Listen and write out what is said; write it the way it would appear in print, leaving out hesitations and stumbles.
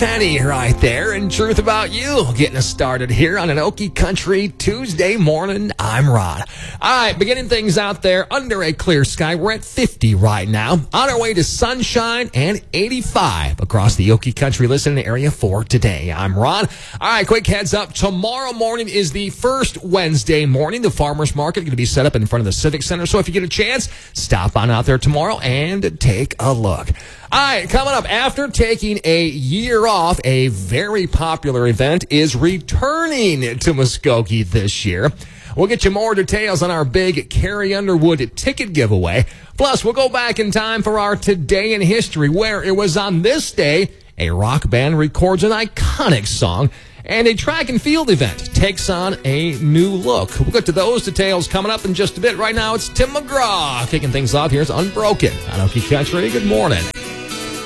Penny right there, and Truth About You getting us started here on an Okie Country Tuesday morning. I'm Ron. All right, beginning things out there under a clear sky. We're at 50 right now, on our way to sunshine and 85 across the Okie Country listening area for today. I'm Ron. All right, quick heads up. Tomorrow morning is the first Wednesday morning. The farmers market going to be set up in front of the Civic Center, so if you get a chance, stop on out there tomorrow and take a look. All right, coming up, after taking a year off, a very popular event is returning to Muskogee this year. We'll get you more details on our big Carrie Underwood ticket giveaway. Plus, we'll go back in time for our Today in History, where it was on this day a rock band records an iconic song, and a track and field event takes on a new look. We'll get to those details coming up in just a bit. Right now, it's Tim McGraw kicking things off. Here's Unbroken on Okie Country. Good morning.